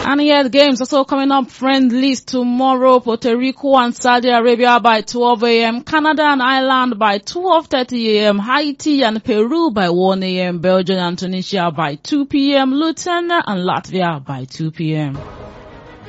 And yet games also coming up friendlies tomorrow. Puerto Rico and Saudi Arabia by 12 a.m. Canada and Ireland by 12:30 a.m. Haiti and Peru by 1 a.m. Belgium and Tunisia by 2 p.m. Luton and Latvia by 2 p.m.